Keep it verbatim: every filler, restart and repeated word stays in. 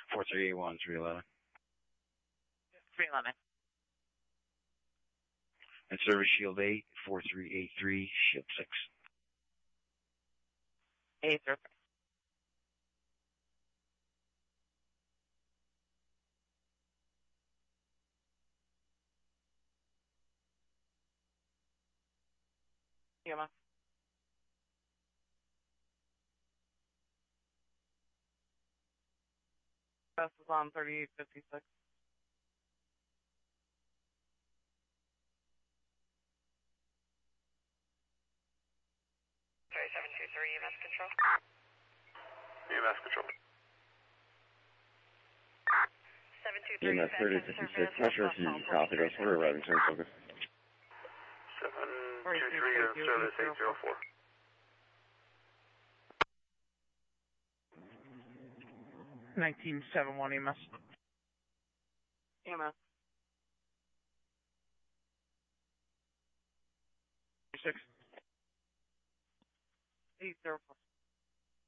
four three eight one, three eleven. three eleven. And service shield eight, four three eight three, shield six. eight zero. Yeah, Best is on thirty-eight fifty-six. Sorry, seven two three, E M S control. E M S control. seven two E three, M S thirty fifty-six, not sure if you copy us. We're arriving soon, focus. seven two three, you're in service eight zero four. nineteen seven one E M S. E M S. six. eight zero four.